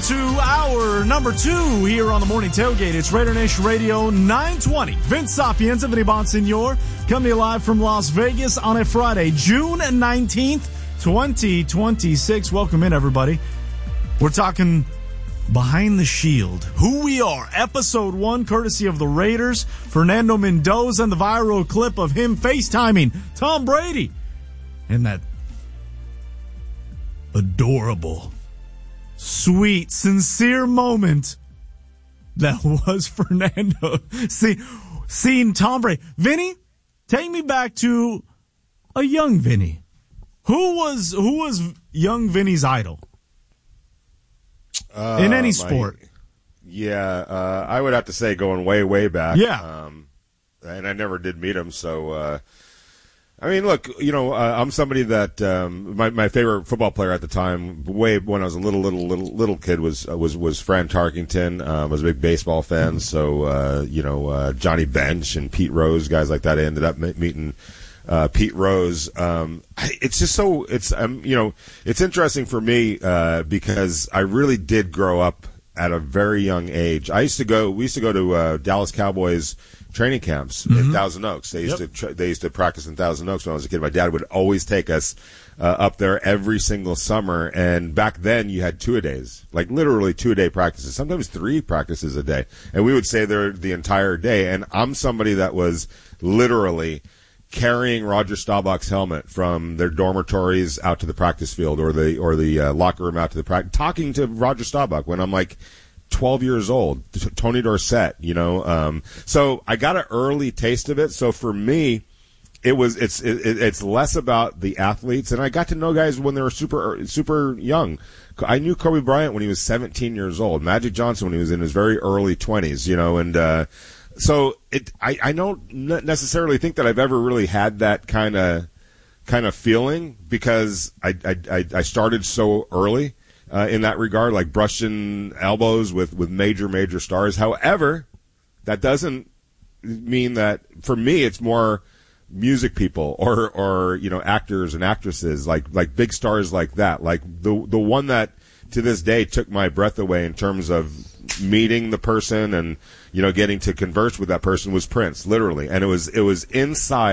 to hour number 2 here on the Morning Tailgate. It's Raider Nation Radio 920. Vince Sapienza, Vinny Bonsignor, coming to you live from Las Vegas on a Friday, June 19th, 2026. Welcome in, everybody. We're talking Behind the Shield, who we are, episode 1, courtesy of the Raiders. Fernando Mendoza and the viral clip of him FaceTiming Tom Brady. And that adorable, sweet, sincere moment that was Fernando seeing Tom Brady. Vinny, take me back to a young Vinny. Who was young Vinny's idol? In any sport. I would have to say going way, way back. Yeah. And I never did meet him, so I mean, look, I'm somebody that my favorite football player at the time, way when I was a little kid, was Fran Tarkington. I was a big baseball fan, so Johnny Bench and Pete Rose, guys like that. I ended up meeting Pete Rose. It's just so it's interesting for me because I really did grow up at a very young age. We used to go to Dallas Cowboys training camps in Thousand Oaks. They used to practice in Thousand Oaks when I was a kid. My dad would always take us up there every single summer. And back then you had 2-a-days, like literally 2-a-day practices, sometimes 3 practices a day. And we would stay there the entire day. And I'm somebody that was literally carrying Roger Staubach's helmet from their dormitories out to the practice field or the locker room out to the practice, talking to Roger Staubach when I'm like 12 years old, Tony Dorsett, so I got an early taste of it. So for me, it's less about the athletes, and I got to know guys when they were super young. I knew Kobe Bryant when he was 17 years old, Magic Johnson when he was in his very early 20s, and so I don't necessarily think that I've ever really had that kind of feeling because I started so early. In that regard, like brushing elbows with major stars. However, that doesn't mean that for me it's more music people or actors and actresses like big stars like that. Like the one that to this day took my breath away in terms of meeting the person and getting to converse with that person was Prince, literally, and it was inside